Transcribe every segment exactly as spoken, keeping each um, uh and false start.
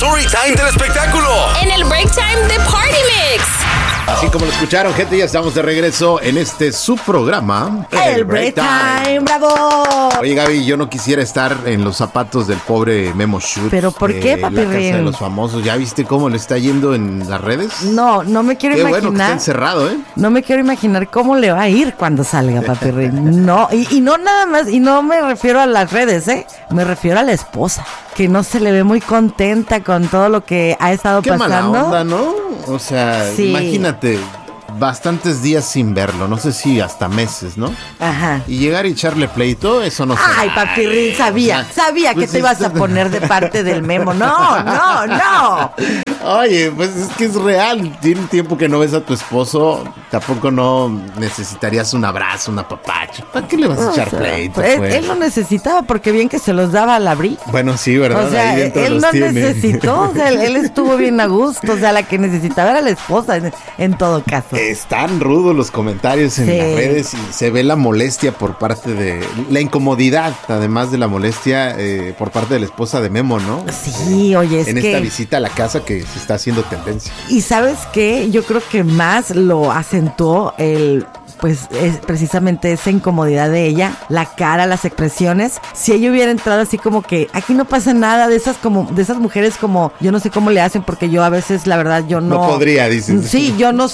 Storytime del espectáculo. En el Break Time de Party Mix. Así como lo escucharon, gente, ya estamos de regreso en este subprograma. El, el Break Time. Time, bravo. Oye, Gaby, yo no quisiera estar en los zapatos del pobre Memo Schutz. ¿Pero por qué, papi La Casa Rin? de los Famosos. ¿Ya viste cómo le está yendo en las redes? No, no me quiero qué imaginar. Qué bueno que está encerrado, ¿eh? No me quiero imaginar cómo le va a ir cuando salga, papi Rin. No, y, y no nada más, y no me refiero a las redes, ¿eh? Me refiero a la esposa, que no se le ve muy contenta con todo lo que ha estado qué pasando. Qué mala onda, ¿no? O sea, sí. Imagínate, bastantes días sin verlo, no sé si hasta meses, ¿no? Ajá. Y llegar y echarle pleito, eso no sé. Ay, papi Rin, sabía, o sea, sabía pues que te ibas a poner de parte del Memo. No, no, no. Oye, pues es que es real. Tiene tiempo que no ves a tu esposo. Tampoco no necesitarías un abrazo, un apapacho. ¿Para qué le vas a o echar sea, pleito? Él, pues? él lo necesitaba porque bien que se los daba a la Bri. Bueno, sí, ¿verdad? O sea, ahí él los no tiene. necesitó. O sea, él, él estuvo bien a gusto. O sea, la que necesitaba era la esposa, en, en todo caso. Están rudos los comentarios en sí. las redes y se ve la molestia por parte de... La incomodidad, además de la molestia, eh, por parte de la esposa de Memo, ¿no? Sí, oye, es en que... En esta visita a la casa que se está haciendo tendencia. Y ¿sabes qué? Yo creo que más lo acentuó el... pues es precisamente esa incomodidad de ella, la cara, las expresiones. Si ella hubiera entrado así como que aquí no pasa nada, de esas como de esas mujeres como yo no sé cómo le hacen porque yo a veces la verdad yo no no podría, dices. Sí, yo no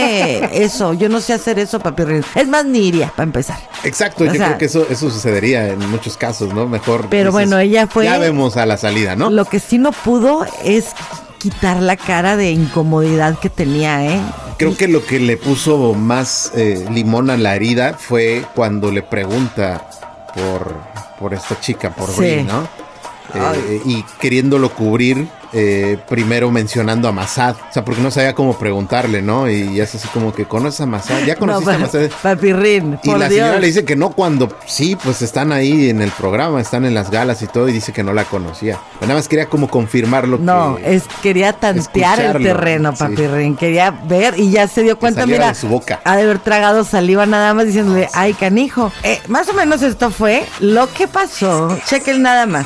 sé eso, yo no sé hacer eso, papi Rin. Es más, ni iría para empezar. Exacto, o yo sea, creo que eso eso sucedería en muchos casos, ¿no? Mejor. Pero dices, bueno, ella fue. Ya vemos a la salida, ¿no? Lo que sí no pudo es quitar la cara de incomodidad que tenía, ¿eh? Creo que lo que le puso más eh, limón a la herida fue cuando le pregunta por, por esta chica, por sí. Bri, ¿no? Eh, y queriéndolo cubrir, eh, primero mencionando a Massad, o sea, porque no sabía cómo preguntarle, ¿no? Y es así como que conoces a Massad, ya conociste no, a Massad. Papi Rin, y por la Dios. señora le dice que no cuando sí, pues están ahí en el programa, están en las galas y todo, y dice que no la conocía. Pero nada más quería como confirmar lo no, que... No, es quería tantear el terreno, Papi sí. Rin, quería ver y ya se dio cuenta, mira, de su boca. Ha de haber tragado saliva nada más diciéndole, ay, canijo. Eh, más o menos esto fue lo que pasó. Chequen nada más.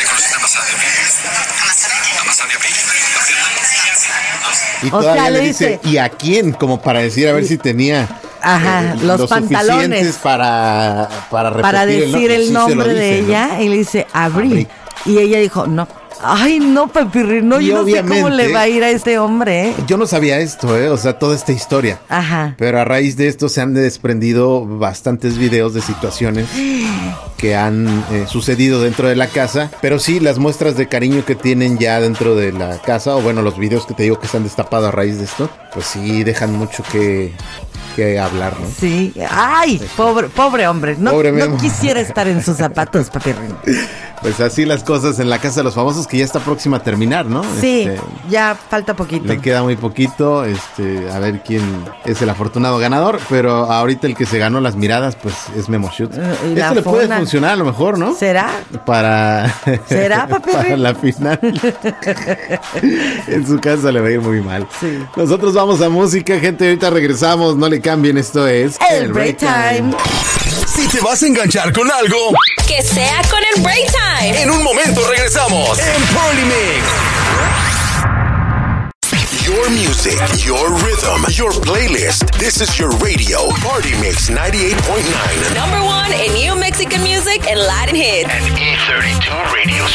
Y todavía o sea, le dice, dice, ¿y a quién? Como para decir, a ver si tenía Ajá, eh, los, los pantalones para, para, para decir el, no, el nombre sí dice, de ella, ¿no? Y le dice, Abrí. Y ella dijo, no. Ay, no, Papi Rin, no, yo no sé cómo le va a ir a este hombre, ¿eh? Yo no sabía esto, ¿eh? O sea, toda esta historia. Ajá. Pero a raíz de esto se han desprendido bastantes videos de situaciones que han eh, sucedido dentro de la casa. Pero sí, las muestras de cariño que tienen ya dentro de la casa, o bueno, los videos que te digo que se han destapado a raíz de esto, pues sí dejan mucho que... que hablar, ¿no? Sí. Ay, pobre, pobre hombre. No, pobre no quisiera estar en sus zapatos, Papi Rin. Pues así las cosas en la Casa de los Famosos, que ya está próxima a terminar, ¿no? Sí, este, ya falta poquito. Le queda muy poquito, este, a ver quién es el afortunado ganador, pero ahorita el que se ganó las miradas, pues es Memo Schutz. Uh, Esto le puede funcionar a lo mejor, ¿no? ¿Será? Para... ¿Será, Papi Rin? Para la final. En su casa le va a ir muy mal. Sí. Nosotros vamos a música, gente, ahorita regresamos, no le cambien, esto es... El, el Break Time. Time. Si te vas a enganchar con algo, que sea con el Break Time. En un momento regresamos en Party Mix. Your music, your rhythm, your playlist. This is your radio, Party Mix ninety-eight point nine. Number one in new Mexican music and Latin hits. An E thirty-two radio